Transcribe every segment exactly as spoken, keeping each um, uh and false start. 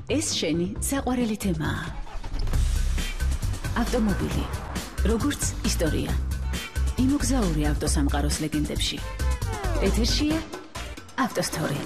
ეს შენი საყვარელი თემაა. ავტომობილი, როგორც ისტორია. იმოგზაური ავტოსამყაროს ლეგენდებში. ეთერშია ავტოსტორი.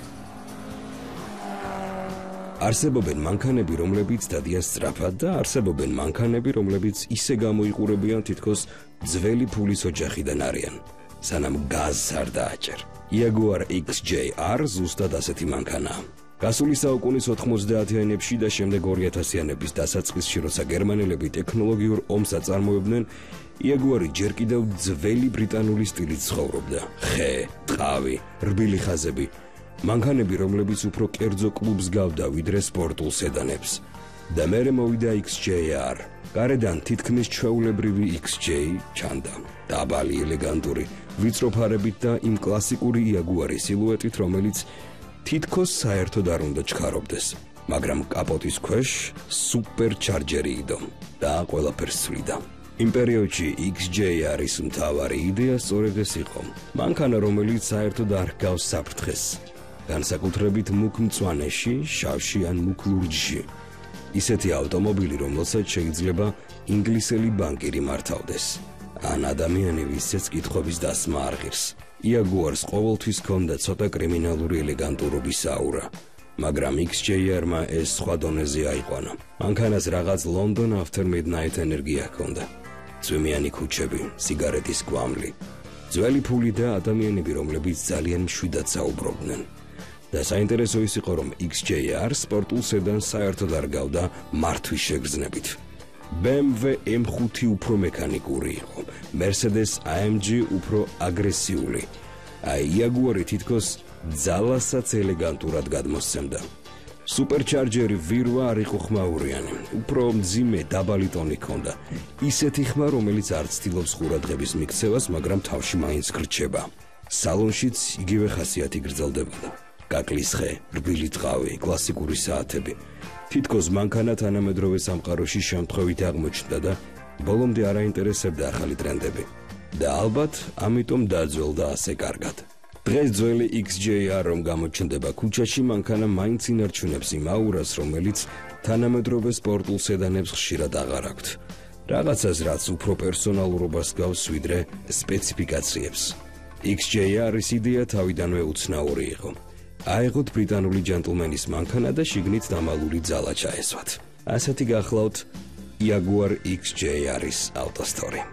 არსებობენ მანქანები, რომლებიც დადიან სწრაფად და არსებობენ მანქანები, რომლებიც ისე გამოიყურებიან, თითქოს ძველი ფულის ოჯახიდან არიან, სანამ გაზს არ დააჭერ. Jaguar X J R ზუსტად ასეთი მანქანაა. გასული საუკუნის ოთხმოცდაათიანებში და შემდეგ ორიათასიანების დასაწყისში, როცა გერმანელები ტექნოლოგიურ ომს აწარმოებდნენ, Jaguar-ი ჯერ კიდევ ძველი ბრიტანული სტილით ცხოვრობდა. ხე, ტყავი, რბილი ხაზები. მანქანები, რომლებიც უფრო კერძო კლუბს გავდა ვიდრე სპორტულ სედანებს. და მერე მოვიდა X J R. გარედან თითქმის ჩვეულებრივი X J ჩანდა. დაბალი, ელეგანტური, ვიწრო ფარებით და იმ კლასიკური Jaguar-ის სილუეტით, რომელიც თითქოს საერთოდ არ უნდა ჩქარობდეს. მაგრამ კაპოტის ქვეშ სუპერჩარჯერი იდო და ყველაფერს ცვლიდა. იმ პერიოდში X J R-ის მთავარი იდეა სწორედ ეს იყო. მანქანა, რომელიც საერთოდ არ ჰგავს საფრთხეს. განსაკუთრებით მუქ მწვანეში, შავში ან მუქ ლურჯში. ისეთი ავტომობილი, რომელსაც შეიძლება ინგლისელი ბანკირი მართავდეს. ან ადამიანი, ვისაც კითხვების დასმა არ ღირს. Jaguar-ს ყოველთვის ჰქონდა ცოტა კრიმინალური ელეგანტურობის აურა. მაგრამ X J R-მა ეს სხვა დონეზე აიყვანა. მანქანას რაღაც London after midnight ენერგია ჰქონდა. წვიმიანი ქუჩები, სიგარეტის კვამლი, ძველი ფული და ადამიანები, რომლებიც ძალიან მშვიდად საუბრობდნენ. და საინტერესო ის იყო, რომ X J R სპორტულ სედანს საერთოდ არ გავდა მართვის შეგრძნებით. B M W M ხუთი უფრო მექანიკური იყო, Mercedes A M G უფრო აგრესიული. აი, Jaguar-ი თითქოს ძალასაც ელეგანტურად გადმოსცემდა. სუპერჩარჯერი ვირვა არ იყო ხმაურიანი, უფრო მძიმე დაბალი ტონი ჰქონდა. ისეთი ხმა, რომელიც არ ცდილობს ყურადღების მიქცევას, მაგრამ თავში მაინც გრჩება. სალონშიც იგივე ხასიათი გრძელდებოდა. კაკლის ხე, რბილი ტყავი, კლასიკური საათები. თითქოს მანქანა თანამედროვე სამყაროში შემთხვევით აღმოჩნდა და ბოლომდე არ აინტერესებდა ახალი ტრენდები. და ალბათ ამიტომ დაძველდა ასე კარგად. დღეს ძველი X J R რომ გამოჩნდება ქუჩაში, მანქანა მაინც ინარჩუნებს იმ აურას, რომელიც თანამედროვე სპორტულ სედანებს ხშირად აღარ აქვთ. რაღაცას, რაც უფრო პერსონალურობას გავს ვიდრე სპეციფიკაციებს. X J R-ის იდეა თავიდანვე უცნაური იყო. აიღოთ ბრიტანული ჯენტლმენის მანქანა და შიგნით დამალული ძალა ჩაესვათ. ასეთი გახლავთ Jaguar X J R-ის ავტოსტორი.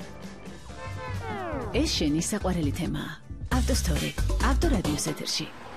ეს შენი საყვარელი თემაა. ავტოსტორი, ავტორადიოს ეთერში.